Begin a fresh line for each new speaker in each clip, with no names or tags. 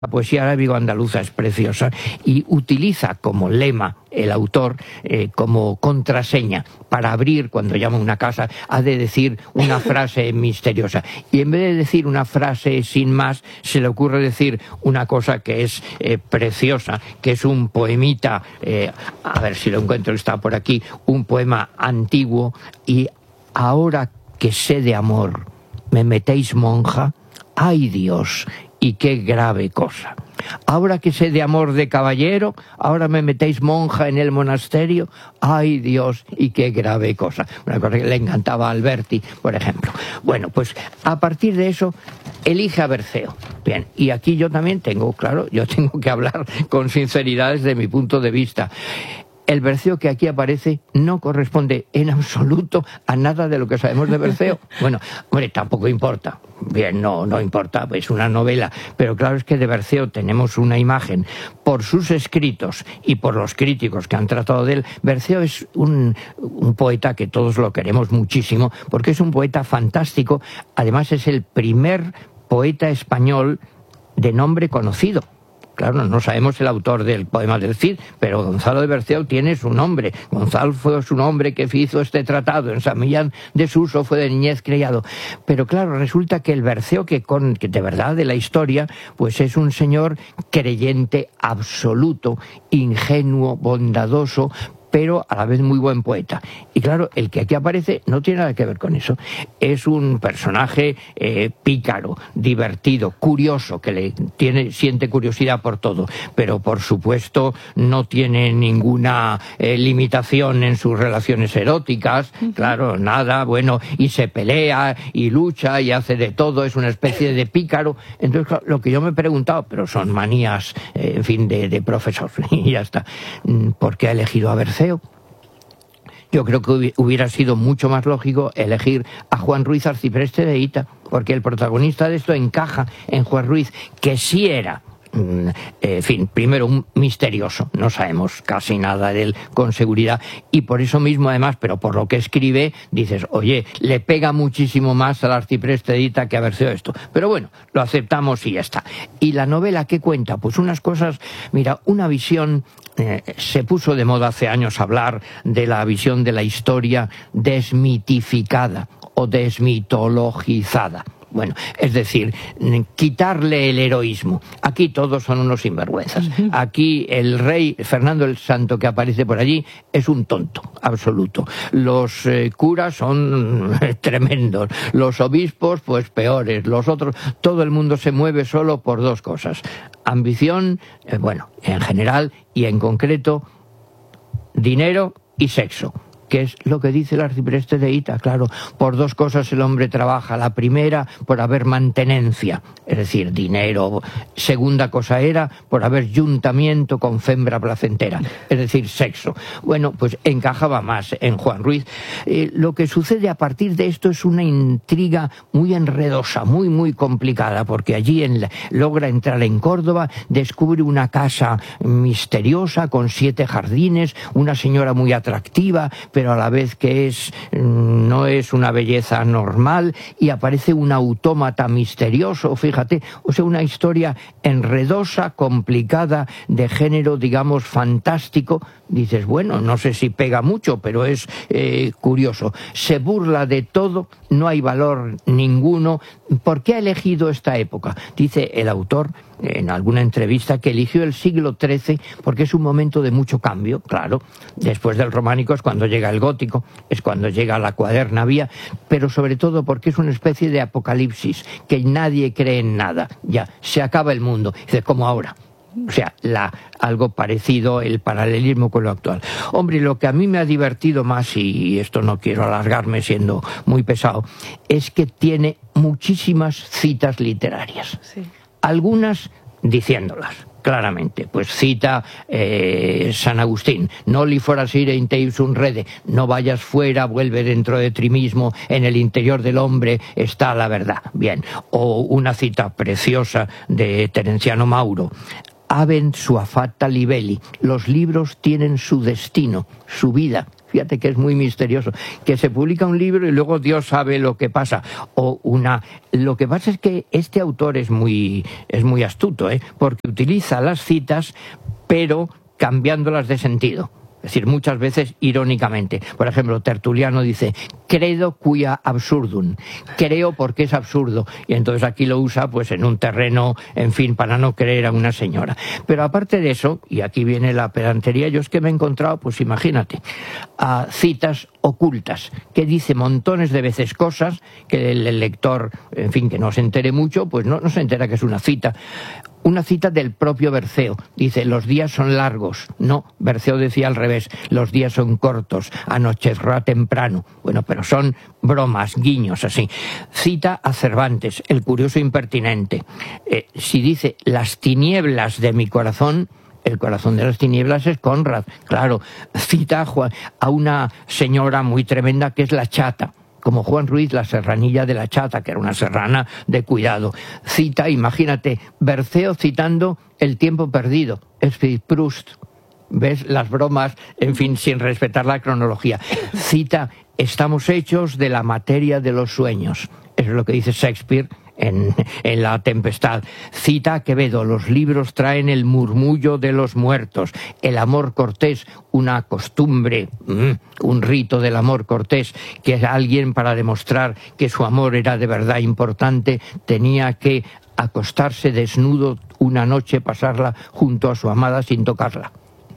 La poesía arábigo-andaluza es preciosa y utiliza como lema el autor, como contraseña para abrir cuando llama a una casa, ha de decir una frase misteriosa. Y en vez de decir una frase sin más, se le ocurre decir una cosa que es preciosa, que es un poemita, a ver si lo encuentro, está por aquí, un poema antiguo. Y ahora que sé de amor, me metéis monja, ¡ay Dios! Y qué grave cosa. Ahora que sé de amor de caballero, ahora me metéis monja en el monasterio. ¡Ay, Dios! Y qué grave cosa. Una cosa que le encantaba a Alberti, por ejemplo. Bueno, pues a partir de eso, elige a Berceo. Bien, y aquí yo también tengo, claro, yo tengo que hablar con sinceridad desde mi punto de vista. El Berceo que aquí aparece no corresponde en absoluto a nada de lo que sabemos de Berceo. Bueno, hombre, tampoco importa. Bien, no importa, es una novela. Pero claro, es que de Berceo tenemos una imagen. Por sus escritos y por los críticos que han tratado de él, Berceo es un poeta que todos lo queremos muchísimo, porque es un poeta fantástico. Además, es el primer poeta español de nombre conocido. Claro, no sabemos el autor del poema del Cid, pero Gonzalo de Berceo tiene su nombre. Gonzalo fue su nombre que hizo este tratado. En San Millán de Suso fue de niñez criado. Pero claro, resulta que el Berceo que de verdad de la historia, pues es un señor creyente absoluto, ingenuo, bondadoso, pero a la vez muy buen poeta. Y claro, el que aquí aparece no tiene nada que ver con eso. Es un personaje pícaro, divertido, curioso, que siente curiosidad por todo, pero por supuesto no tiene ninguna limitación en sus relaciones eróticas, claro, nada, bueno, y se pelea, y lucha, y hace de todo, es una especie de pícaro. Entonces, claro, lo que yo me he preguntado, pero son manías, en fin, de profesor, y ya está, ¿por qué ha elegido a Berceo? Yo creo que hubiera sido mucho más lógico elegir a Juan Ruiz Arcipreste de Hita, porque el protagonista de esto encaja en Juan Ruiz, que sí era, en fin, primero un misterioso, no sabemos casi nada de él con seguridad, y por eso mismo además, pero por lo que escribe, dices, oye, le pega muchísimo más al Arcipreste de Hita que a Berceo esto, pero bueno, lo aceptamos y ya está. Y la novela, ¿qué cuenta? Pues unas cosas, mira, una visión, se puso de moda hace años hablar de la visión de la historia desmitificada o desmitologizada. Bueno, es decir, quitarle el heroísmo. Aquí todos son unos sinvergüenzas. Aquí el rey Fernando el Santo que aparece por allí es un tonto absoluto. Los curas son tremendos. Los obispos, pues peores. Los otros, todo el mundo se mueve solo por dos cosas. Ambición, bueno, en general y en concreto, dinero y sexo, que es lo que dice el Arcipreste de Hita. Claro, por dos cosas el hombre trabaja. La primera, por haber mantenencia, es decir, dinero. Segunda cosa era por haber juntamiento con fembra placentera, es decir, sexo. Bueno, pues encajaba más en Juan Ruiz. Lo que sucede a partir de esto es una intriga muy enredosa, muy complicada, porque allí logra entrar en Córdoba, descubre una casa misteriosa con 7 jardines, una señora muy atractiva, pero a la vez que no es una belleza normal, y aparece un autómata misterioso, fíjate, o sea, una historia enredosa, complicada, de género, digamos, fantástico. Dices, bueno, no sé si pega mucho, pero es curioso. Se burla de todo, no hay valor ninguno. ¿Por qué ha elegido esta época? Dice el autor en alguna entrevista que eligió el siglo XIII porque es un momento de mucho cambio, claro. Después del románico es cuando llega el gótico, es cuando llega la cuadernavía, pero sobre todo porque es una especie de apocalipsis, que nadie cree en nada. Ya, se acaba el mundo. Dice, como ahora. O sea, algo parecido, el paralelismo con lo actual. Hombre, lo que a mí me ha divertido más, y esto no quiero alargarme siendo muy pesado, es que tiene muchísimas citas literarias. Sí. Algunas diciéndolas claramente, pues cita San Agustín, noli forasire in te ipsum rede, no vayas fuera, vuelve dentro de ti mismo, en el interior del hombre está la verdad. Bien, o una cita preciosa de Terenciano Mauro, habent sua fata libelli, los libros tienen su destino, su vida. fíjate que es muy misterioso, que se publica un libro y luego Dios sabe lo que pasa. Lo que pasa es que este autor es muy astuto, porque utiliza las citas, pero cambiándolas de sentido. Es decir, muchas veces irónicamente. Por ejemplo, Tertuliano dice, credo quia absurdum, creo porque es absurdo. Y entonces aquí lo usa pues en un terreno, en fin, para no creer a una señora. Pero aparte de eso, y aquí viene la pedantería, yo es que me he encontrado, pues imagínate, a citas ocultas, que dice montones de veces cosas que el lector, en fin, que no se entere mucho, pues no se entera que es una cita. Una cita del propio Berceo. Dice, los días son largos. No, Berceo decía al revés, los días son cortos, anochecerá temprano. Bueno, pero son bromas, guiños, así. Cita a Cervantes, el curioso impertinente. Si dice, las tinieblas de mi corazón, el corazón de las tinieblas es Conrad. Claro, cita a una señora muy tremenda que es la Chata. Como Juan Ruiz, la serranilla de la Chata, que era una serrana de cuidado. Cita, imagínate, Berceo citando El tiempo perdido, es Proust. ¿Ves? Las bromas, en fin, sin respetar la cronología. Cita, estamos hechos de la materia de los sueños. Eso es lo que dice Shakespeare en La Tempestad. Cita a Quevedo, los libros traen el murmullo de los muertos. El amor cortés, una costumbre, un rito del amor cortés, que alguien, para demostrar que su amor era de verdad importante, tenía que acostarse desnudo una noche, pasarla junto a su amada sin tocarla.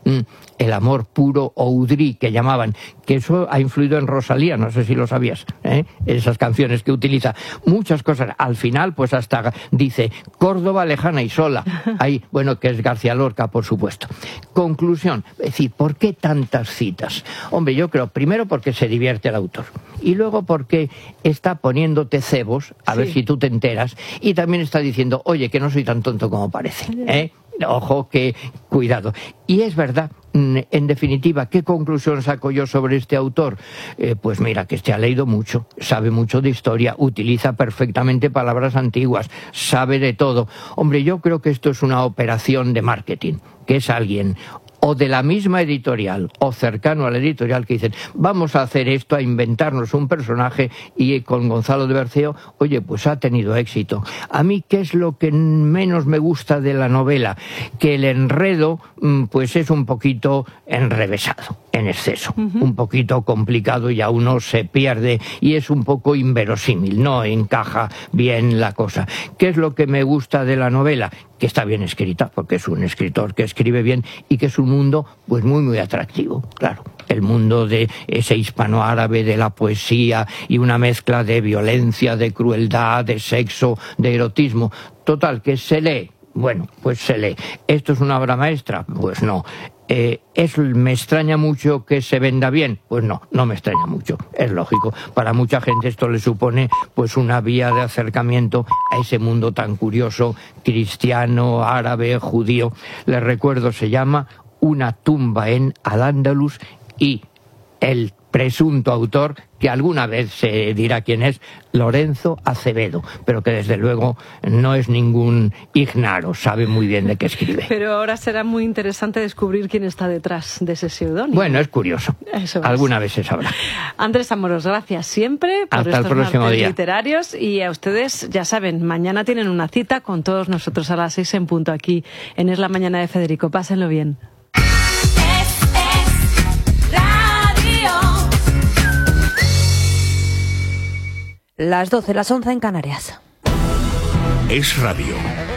El amor puro o Udrí, que llamaban, que eso ha influido en Rosalía, no sé si lo sabías, esas canciones que utiliza, muchas cosas. Al final, pues hasta dice Córdoba lejana y sola, ahí, bueno, que es García Lorca, por supuesto. Conclusión, es decir, ¿por qué tantas citas? Hombre, yo creo, primero porque se divierte el autor, y luego porque está poniéndote cebos, a ver si tú te enteras, y también está diciendo, oye, que no soy tan tonto como parece, Ojo, que cuidado. Y es verdad, en definitiva, ¿qué conclusión saco yo sobre este autor? Pues mira, que ha leído mucho, sabe mucho de historia, utiliza perfectamente palabras antiguas, sabe de todo. Hombre, yo creo que esto es una operación de marketing, que es alguien o de la misma editorial o cercano a la editorial que dicen, vamos a hacer esto, a inventarnos un personaje, y con Gonzalo de Berceo, oye, pues ha tenido éxito. A mí, ¿qué es lo que menos me gusta de la novela? Que el enredo pues es un poquito enrevesado, en exceso, un poquito complicado, y a uno se pierde y es un poco inverosímil, no encaja bien la cosa. ¿Qué es lo que me gusta de la novela? Que está bien escrita, porque es un escritor que escribe bien, y que es un mundo pues muy atractivo, claro. El mundo de ese hispano-árabe, de la poesía, y una mezcla de violencia, de crueldad, de sexo, de erotismo. Total, que se lee. Bueno, pues se lee. ¿Esto es una obra maestra? Pues no. ¿Me extraña mucho que se venda bien? Pues no me extraña mucho, es lógico. Para mucha gente esto le supone pues una vía de acercamiento a ese mundo tan curioso, cristiano, árabe, judío. Les recuerdo, se llama Una tumba en Al-Ándalus, y el presunto autor, que alguna vez se dirá quién es, Lorenzo Acevedo, pero que desde luego no es ningún ignaro, sabe muy bien de qué escribe.
Pero ahora será muy interesante descubrir quién está detrás de ese seudónimo.
Bueno, es curioso. Alguna vez se sabrá.
Andrés Amorós, gracias siempre por
Hasta
estos
el próximo
martes
día.
Literarios, y a ustedes, ya saben, mañana tienen una cita con todos nosotros a las 6 en punto aquí en Es la Mañana de Federico. Pásenlo bien.
Las 12, las 11 en Canarias.
Es Radio.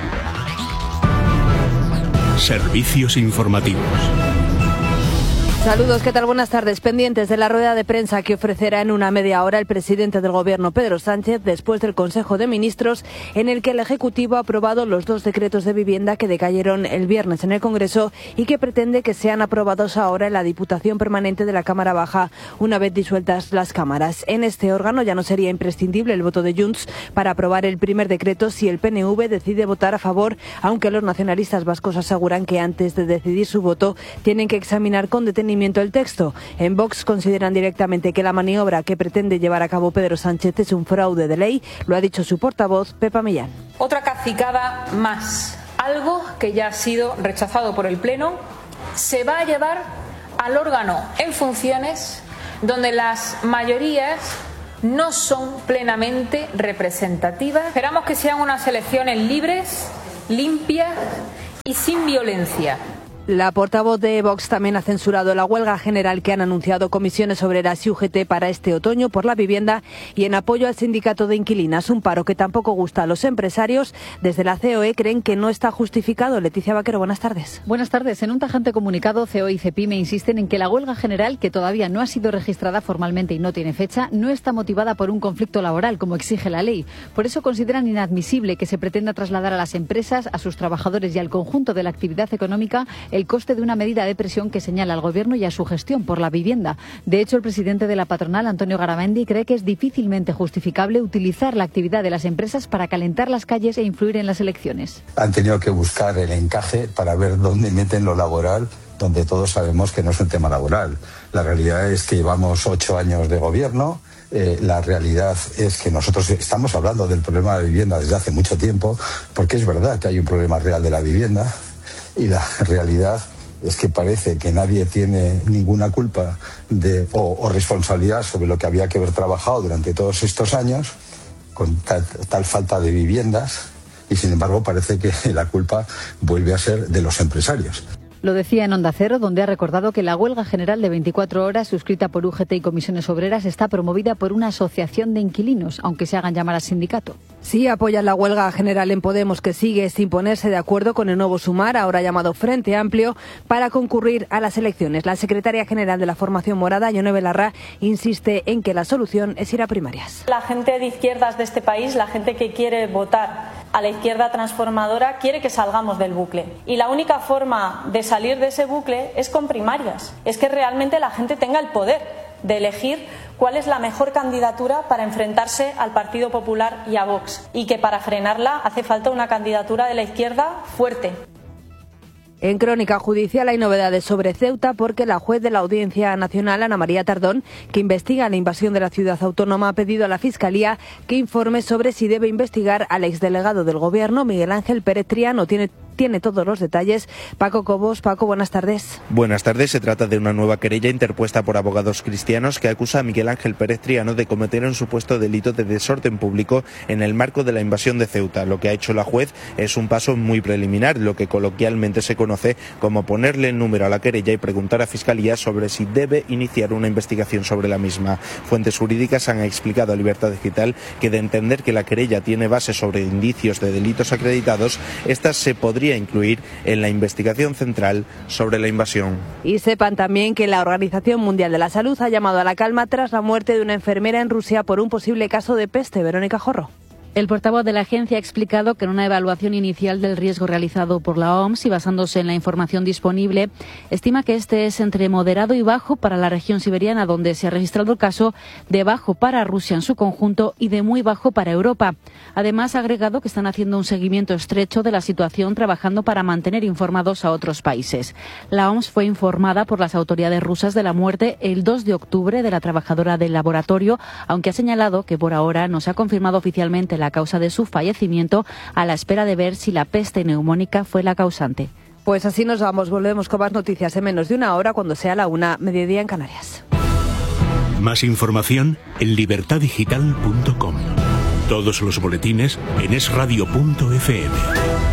Servicios informativos.
Saludos, ¿qué tal? Buenas tardes. Pendientes de la rueda de prensa que ofrecerá en una media hora el presidente del Gobierno, Pedro Sánchez, después del Consejo de Ministros, en el que el Ejecutivo ha aprobado los 2 decretos de vivienda que decayeron el viernes en el Congreso y que pretende que sean aprobados ahora en la Diputación Permanente de la Cámara Baja, una vez disueltas las cámaras. En este órgano ya no sería imprescindible el voto de Junts para aprobar el primer decreto si el PNV decide votar a favor, aunque los nacionalistas vascos aseguran que antes de decidir su voto tienen que examinar con detenimiento el texto. En Vox consideran directamente que la maniobra que pretende llevar a cabo Pedro Sánchez es un fraude de ley, lo ha dicho su portavoz, Pepa Millán.
Otra cacicada más, algo que ya ha sido rechazado por el Pleno, se va a llevar al órgano en funciones donde las mayorías no son plenamente representativas. Esperamos que sean unas elecciones libres, limpias y sin violencia.
La portavoz de Vox también ha censurado la huelga general que han anunciado comisiones obreras y UGT para este otoño por la vivienda y en apoyo al sindicato de inquilinas, un paro que tampoco gusta a los empresarios. Desde la COE creen que no está justificado. Leticia Vaquero, buenas tardes.
Buenas tardes. En un tajante comunicado, COE y CEPIME insisten en que la huelga general, que todavía no ha sido registrada formalmente y no tiene fecha, no está motivada por un conflicto laboral, como exige la ley. Por eso consideran inadmisible que se pretenda trasladar a las empresas, a sus trabajadores y al conjunto de la actividad económica el coste de una medida de presión que señala al Gobierno y a su gestión por la vivienda. De hecho, el presidente de la patronal, Antonio Garamendi, cree que es difícilmente justificable utilizar la actividad de las empresas para calentar las calles e influir en las elecciones.
Han tenido que buscar el encaje para ver dónde meten lo laboral, donde todos sabemos que no es un tema laboral. La realidad es que llevamos 8 años de gobierno. La realidad es que nosotros estamos hablando del problema de la vivienda desde hace mucho tiempo, porque es verdad que hay un problema real de la vivienda. Y la realidad es que parece que nadie tiene ninguna culpa o responsabilidad sobre lo que había que haber trabajado durante todos estos años con tal falta de viviendas y sin embargo parece que la culpa vuelve a ser de los empresarios.
Lo decía en Onda Cero, donde ha recordado que la huelga general de 24 horas suscrita por UGT y comisiones obreras está promovida por una asociación de inquilinos, aunque se hagan llamar al sindicato.
Sí, apoyan la huelga general en Podemos, que sigue sin ponerse de acuerdo con el nuevo Sumar, ahora llamado Frente Amplio, para concurrir a las elecciones. La secretaria general de la formación morada, Yone Belarra, insiste en que la solución es ir a primarias.
La gente de izquierdas de este país, la gente que quiere votar a la izquierda transformadora, quiere que salgamos del bucle. Y la única forma de salir de ese bucle es con primarias. Es que realmente la gente tenga el poder de elegir cuál es la mejor candidatura para enfrentarse al Partido Popular y a Vox. Y que para frenarla hace falta una candidatura de la izquierda fuerte.
En Crónica Judicial hay novedades sobre Ceuta porque la juez de la Audiencia Nacional, Ana María Tardón, que investiga la invasión de la ciudad autónoma, ha pedido a la Fiscalía que informe sobre si debe investigar al exdelegado del Gobierno, Miguel Ángel Pérez Triano. Tiene todos los detalles. Paco Cobos. Paco, buenas tardes.
Buenas tardes. Se trata de una nueva querella interpuesta por abogados cristianos que acusa a Miguel Ángel Pérez Triano de cometer un supuesto delito de desorden público en el marco de la invasión de Ceuta. Lo que ha hecho la juez es un paso muy preliminar, lo que coloquialmente se conoce como ponerle el número a la querella y preguntar a Fiscalía sobre si debe iniciar una investigación sobre la misma. Fuentes jurídicas han explicado a Libertad Digital que, de entender que la querella tiene base sobre indicios de delitos acreditados, esta se podría incluir en la investigación central sobre la invasión.
Y sepan también que la Organización Mundial de la Salud ha llamado a la calma tras la muerte de una enfermera en Rusia por un posible caso de peste. Verónica Jorro.
El portavoz de la agencia ha explicado que en una evaluación inicial del riesgo realizado por la OMS y basándose en la información disponible, estima que este es entre moderado y bajo para la región siberiana, donde se ha registrado el caso, de bajo para Rusia en su conjunto y de muy bajo para Europa. Además, ha agregado que están haciendo un seguimiento estrecho de la situación, trabajando para mantener informados a otros países. La OMS fue informada por las autoridades rusas de la muerte el 2 de octubre de la trabajadora del laboratorio, aunque ha señalado que por ahora no se ha confirmado oficialmente la causa de su fallecimiento, a la espera de ver si la peste neumónica fue la causante.
Pues así nos vamos, volvemos con más noticias en menos de una hora, cuando sea la 1:00, mediodía en Canarias.
Más información en libertaddigital.com. Todos los boletines en esradio.fm.